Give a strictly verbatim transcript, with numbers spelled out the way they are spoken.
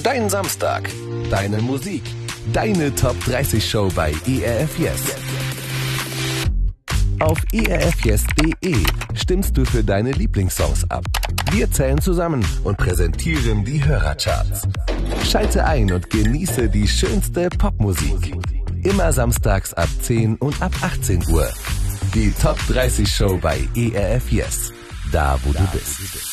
Dein Samstag, deine Musik, deine Top dreißig Show bei E R F Yes. Auf e r f yes punkt de stimmst du für deine Lieblingssongs ab. Wir zählen zusammen und präsentieren die Hörercharts. Schalte ein und genieße die schönste Popmusik. Immer samstags ab zehn und ab achtzehn Uhr. Die Top dreißig Show bei E R F Yes. Da, wo du bist.